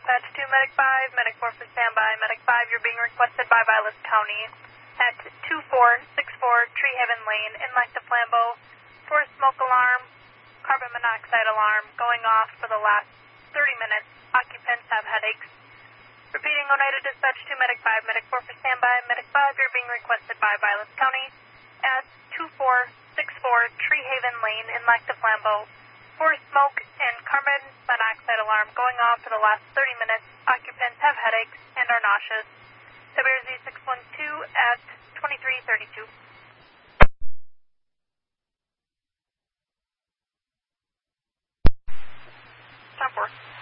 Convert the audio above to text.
Dispatch 2, Medic 5, Medic 4 for standby. Medic 5, you're being requested by Vilas County at 2464 Tree Haven Lane in Lake Flambeau for a smoke alarm, carbon monoxide alarm going off for the last 30 minutes. Occupants have headaches. Repeating, Oneida Dispatch 2, Medic 5, Medic 4 for standby. Medic 5, you're being requested by Vilas County at 2464 Tree Haven Lane in Lake Flambeau for smoke and carbon monoxide alarm going off for the last 30 minutes. Occupants have headaches and are nauseous. WRZ 612 at 2332. Stop 4.